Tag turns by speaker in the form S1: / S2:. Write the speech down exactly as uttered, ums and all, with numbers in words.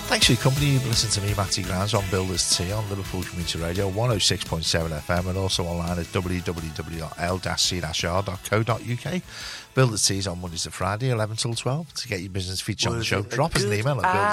S1: Thanks for your company. You've listened to me, Matty Grimes, on Builders Tea on Liverpool Community Radio, one oh six point seven F M, and also online at w w w dot l c r dot co dot u k. Builders Tea is on Mondays to Friday, eleven till twelve. To get your business featured on the show, drop us an email at builders